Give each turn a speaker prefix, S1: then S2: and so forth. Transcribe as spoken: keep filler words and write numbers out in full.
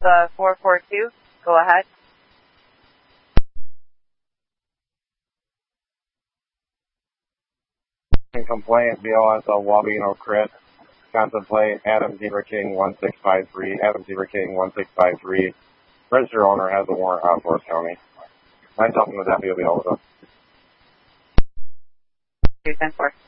S1: uh, four four two. Go ahead.
S2: Complaint, B O S L Wabino Crit. Contemplate Adam Zebra King one six five three. Adam Zebra King one six five three. Register owner has a warrant out for County. nine something with that, you'll be over.
S1: two ten four.